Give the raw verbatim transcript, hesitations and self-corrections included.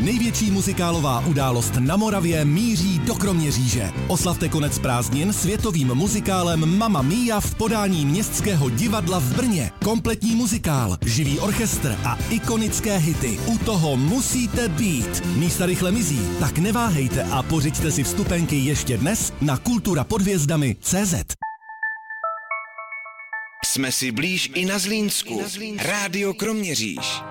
Největší muzikálová událost na Moravě míří do Kroměříže. Oslavte konec prázdnin světovým muzikálem Mamma Mia v podání Městského divadla v Brně. Kompletní muzikál, živý orchestr a ikonické hity. U toho musíte být. Místa rychle mizí, tak neváhejte a pořiďte si vstupenky ještě dnes na kultura pod hvězdami tečka cé zet. Jsme si blíž i na Zlínsku. Rádio Kroměříž.